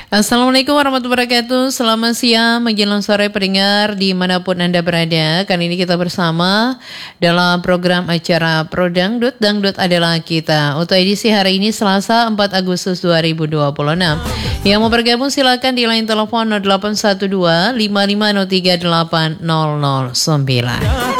Assalamualaikum warahmatullahi wabarakatuh. Selamat siang menjelang sore pendengar dimanapun Anda berada. Kali ini kita bersama dalam program acara Pro Dangdut. Dangdut adalah kita. Untuk edisi hari ini Selasa 4 Agustus 2026. Yang mau bergabung silakan di line telepon 0812 5503 8009.